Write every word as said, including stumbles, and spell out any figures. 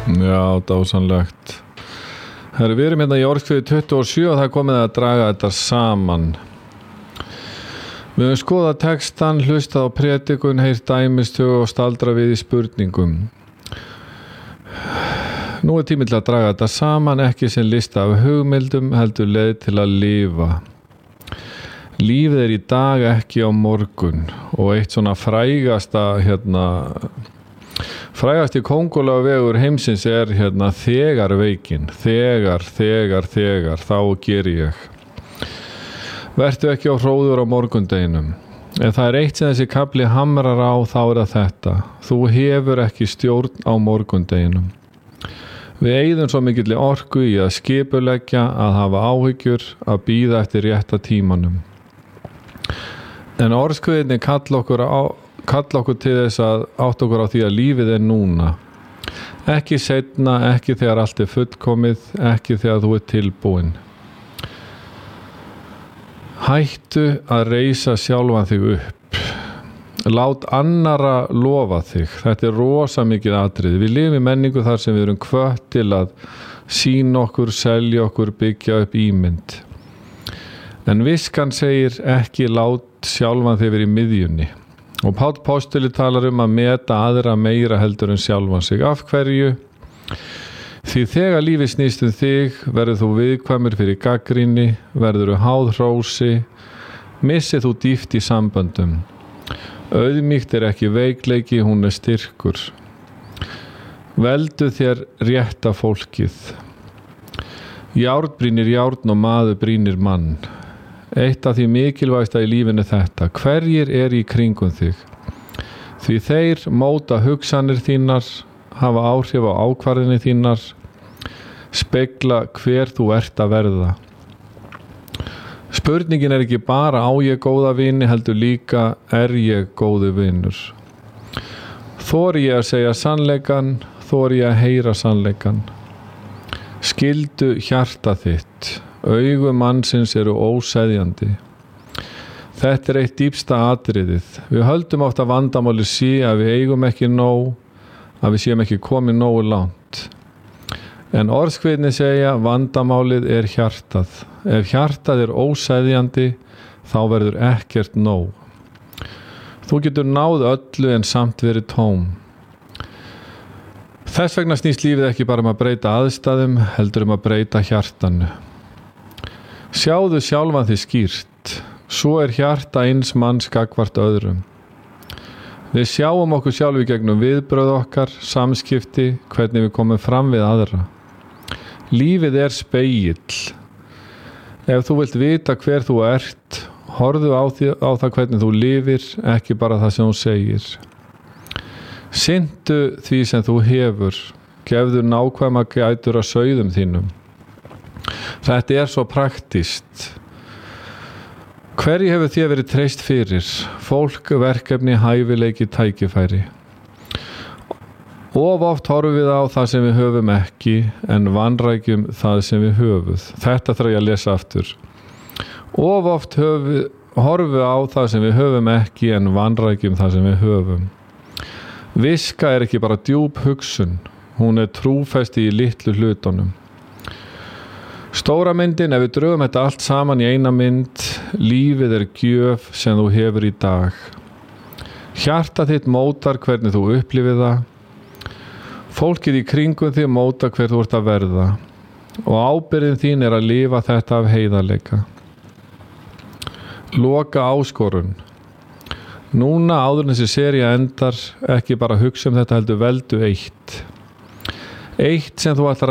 Já, dásamlegt. Herri, við erum hérna í orðskviði tuttugu og sjö og það er komið að draga þetta saman. Við höfum skoðað textan, hlustað á predikun, heyrt dæmistögu og staldra við í spurningum. Nú er tími til að draga þetta saman, ekki sem lista af hugmyndum, heldur leið til að lifa. Lífið er í dag, ekki á morgun, og eitt svona frægasta hérna frægasti kóngulóarvegur vegur heimsins er hérna þegar veikin, þegar, þegar, þegar, þá ger ég. Vertu ekki á hróður á morgundeginum. Ef það er eitt sem þessi kafli hamrar á, þá er það þetta. Þú hefur ekki stjórn á morgundeginum. Við eyðum svo mikilli orku í að skipuleggja, að hafa áhyggjur, að bíða eftir rétta tímanum. En orðskviðinni kalla okkur á kalla okkur til þess að átt okkur á því að lífið er núna. Ekki seinna, ekki þegar allt er fullkomið, ekki þegar þú ert tilbúin. Hættu að reisa sjálfan þig upp. Lát annara lofa þig. Þetta er rosa mikið atriði. Við lifum í menningu þar sem við erum hvött til að sýna okkur, selja okkur, byggja upp ímynd. En viskan segir ekki lát sjálfan þig verið í miðjunni. Og Páll postuli talar um að meta aðra meira heldur en sjálfan sig. Af hverju? Því þegar lífið snýst um þig, verður þú viðkvæmur fyrir gagnrýni, verður þú háð hrósi, missið þú dýpt í samböndum. Auðmýkt er ekki veikleiki, hún er styrkur. Veldu þér rétta fólkið. Járn brýnir járn og maður brýnir mann. Eitt af því mikilvægsta í lífinu þetta. Hverjir er í kringum þig? Því þeir móta hugsanir þínar, hafa áhrif á ákvarðanir þínar, spegla hver þú ert að verða. Spurningin er ekki bara á ég góða vini, heldur líka er ég góðu vinur. Þori ég að segja sannleikann, þori ég að heyra sannleikann. Skildu hjarta þitt. Augu mannsins eru óseðjandi. Þetta er eitt dýpsta atriðið. Við höldum oft að vandamáli sé að við eigum ekki nóg, að við séum ekki komið nógu langt. En orðskviðni segja vandamálið er hjartað. Ef hjartað er óseðjandi, þá verður ekkert nóg. Þú getur náð öllu en samt verið tóm. Þess vegna snýst lífið ekki bara um að breyta aðstæðum, heldur um að breyta hjartanu. Sjáðu sjálfan þig skýrt, svo er hjarta eins manns gagnvart öðrum. Við sjáum okkur sjálf í gegnum viðbrögð okkar, samskipti, hvernig við komum fram við aðra. Lífið er spegill. Ef þú vilt vita hver þú ert, horfðu á, því, á það hvernig þú lifir, ekki bara það sem þú segir. Sinntu því sem þú hefur, gefðu nákvæma gætur að sauðum þínum. Þetta er svo praktískt. Hverju hefur þér verið treyst fyrir? Fólk, verkefni, hæfileiki, tækifæri. Of oft horfum við á það sem við höfum ekki en vanrækjum það sem við höfum. Þetta þarf ég að lesa aftur. Of oft höfum, horfum við á það sem við höfum ekki en vanrækjum það sem við höfum. Viska er ekki bara djúp hugsun. Hún er trúfesti í litlu hlutunum. Stóra myndin, ef við drögum þetta allt saman í eina mynd, lífið er gjöf sem þú hefur í dag. Hjarta þitt mótar hvernig þú upplifir það. Fólkið í kringum þig mótar hver þú ert að verða. Og ábyrgðin þín er að lifa þetta af heiðarleika. Loka áskorun. Núna áður en þessi sería endar, ekki bara hugsa um þetta heldur veldu eitt. Eitt sem þú ætlar að